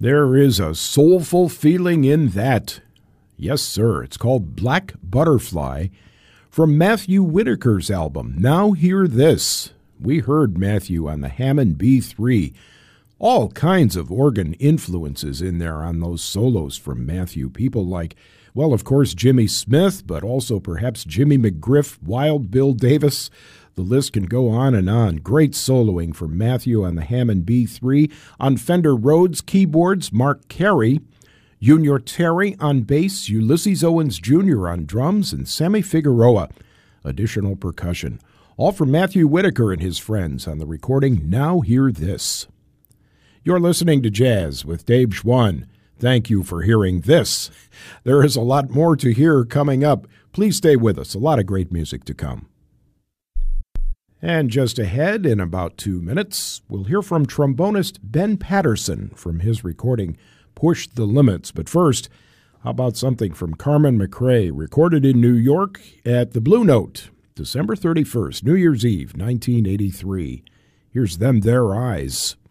There is a soulful feeling in that. Yes, sir. It's called Black Butterfly from Matthew Whitaker's album, Now Hear This. We heard Matthew on the Hammond B3. All kinds of organ influences in there on those solos from Matthew. People like, well, of course, Jimmy Smith, but also perhaps Jimmy McGriff, Wild Bill Davis. The list can go on and on. Great soloing from Matthew on the Hammond B3. On Fender Rhodes keyboards, Mark Carey. Junior Terry on bass, Ulysses Owens Jr. on drums, and Sammy Figueroa, additional percussion. All from Matthew Whitaker and his friends on the recording Now Hear This. You're listening to Jazz with Dave Schwann. Thank you for hearing this. There is a lot more to hear coming up. Please stay with us. A lot of great music to come. And just ahead, in about 2 minutes, we'll hear from trombonist Ben Patterson from his recording Push the Limits. But first, how about something from Carmen McRae, recorded in New York at the Blue Note, December 31st, New Year's Eve, 1983. Here's Them There Eyes.